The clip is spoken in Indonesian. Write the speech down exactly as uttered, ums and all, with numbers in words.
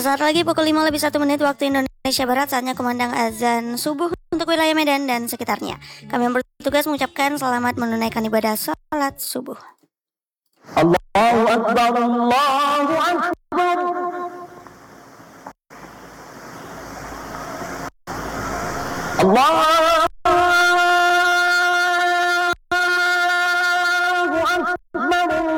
Sesaat lagi pukul lima lebih satu menit waktu Indonesia Barat, saatnya kumandang azan subuh untuk wilayah Medan dan sekitarnya. Kami yang bertugas mengucapkan selamat menunaikan ibadah salat subuh. Allahu Akbar, Allahu Akbar. Allah